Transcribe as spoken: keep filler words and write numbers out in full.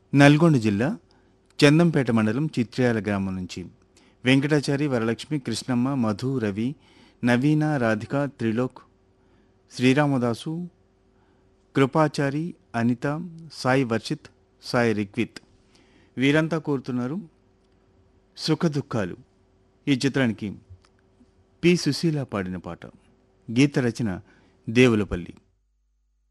నల్గొండ జిల్లా చందంపేట మండలం చిత్ర్యాల గ్రామం నుంచి వెంకటాచారి, వరలక్ష్మి, కృష్ణమ్మ, మధు, రవి, నవీన, రాధిక, త్రిలోక్, శ్రీరామదాసు, కృపాచారి, అనిత, సాయి వర్షిత్, సాయి రిక్విత్ వీరంతా కోరుతున్నారు సుఖదుఖాలు ఈ చిత్రానికి పి సుశీల పాడిన పాట. గీత రచన దేవులపల్లి.